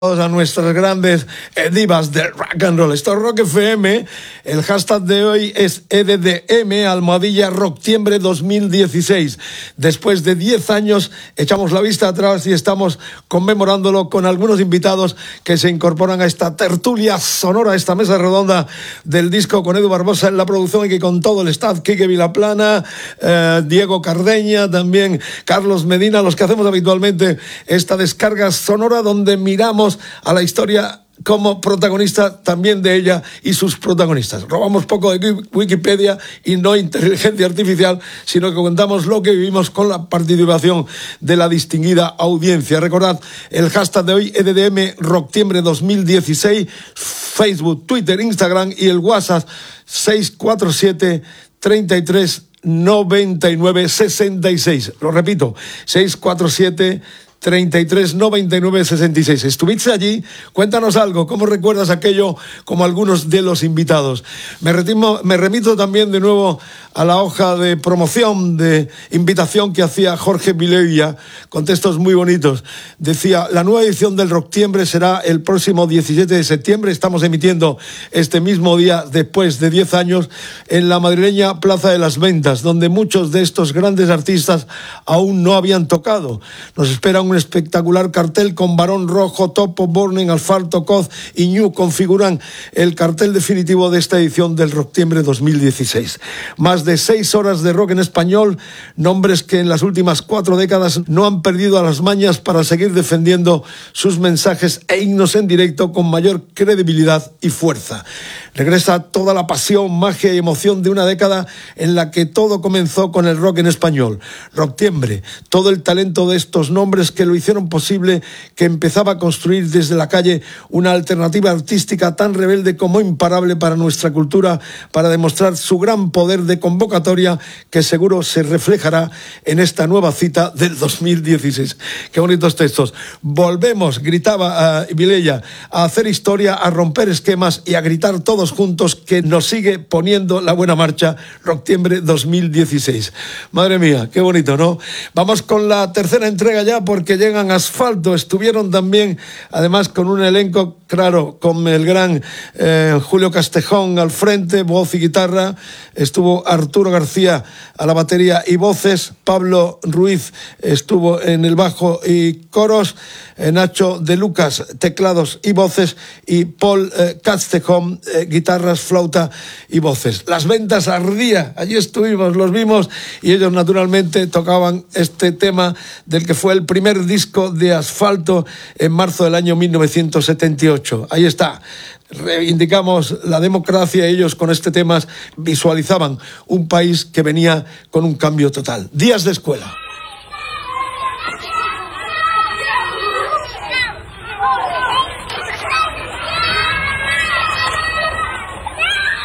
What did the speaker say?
A nuestras grandes divas del rock and roll. Esto es Rock FM. El hashtag de hoy es EDDM, almohadilla Rocktiembre 2016. Después de 10 años echamos la vista atrás y estamos conmemorándolo con algunos invitados que se incorporan a esta tertulia sonora, esta mesa redonda del disco, con Edu Barbosa en la producción y que con todo el staff, Quique Vilaplana, Diego Cardeña, también Carlos Medina, los que hacemos habitualmente esta descarga sonora donde miramos a la historia como protagonista también de ella y sus protagonistas. Robamos poco de Wikipedia y no inteligencia artificial, sino que contamos lo que vivimos con la participación de la distinguida audiencia. Recordad el hashtag de hoy, EDDM Rocktiembre 2016, Facebook, Twitter, Instagram y el WhatsApp 647 33 99 66. Lo repito, 647 33 99 66. ¿Estuviste allí? Cuéntanos algo. ¿Cómo recuerdas aquello como algunos de los invitados? Me remito también de nuevo a la hoja de promoción, de invitación que hacía Jorge Vilella, con textos muy bonitos. Decía, la nueva edición del Rocktiembre será el próximo 17 de septiembre. Estamos emitiendo este mismo día, después de 10 años, en la madrileña Plaza de las Ventas, donde muchos de estos grandes artistas aún no habían tocado. Nos espera un espectacular cartel con Barón Rojo, Topo, Burning, Asfalto, Coz y Ñu configuran el cartel definitivo de esta edición del Rocktiembre 2016. Más de 6 horas de rock en español, nombres que en las últimas 4 décadas no han perdido a las mañas para seguir defendiendo sus mensajes e himnos en directo con mayor credibilidad y fuerza. Regresa toda la pasión, magia y emoción de una década en la que todo comenzó con el rock en español. Rocktiembre, todo el talento de estos nombres que lo hicieron posible, que empezaba a construir desde la calle una alternativa artística tan rebelde como imparable para nuestra cultura, para demostrar su gran poder de convocatoria que seguro se reflejará en esta nueva cita del 2016. Qué bonitos textos. Volvemos, gritaba Vilella, a hacer historia, a romper esquemas y a gritar todos juntos que nos sigue poniendo la buena marcha Rocktiembre 2016. Madre mía, qué bonito, ¿no? Vamos con la tercera entrega ya, porque llegan Asfalto. Estuvieron también, además, con un elenco, claro, con el gran Julio Castejón al frente, voz y guitarra. Estuvo Arturo García a la batería y voces. Pablo Ruiz estuvo en el bajo y coros. Nacho de Lucas, teclados y voces. Y Paul Castejón, guitarras, flauta y voces. Las ventas ardía. Allí estuvimos, los vimos y ellos naturalmente tocaban este tema del que fue el primer disco de Asfalto en marzo del año 1978. Ahí está. Reivindicamos la democracia. Ellos con este tema visualizaban un país que venía con un cambio total. Días de escuela.